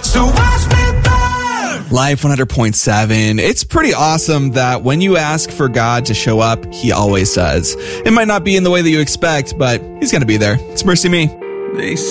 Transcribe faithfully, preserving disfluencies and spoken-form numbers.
So watch me burn. Life one hundred point seven. It's pretty awesome that when you ask for God to show up, he always does. It might not be in the way that you expect, but he's going to be there. It's Mercy Me. They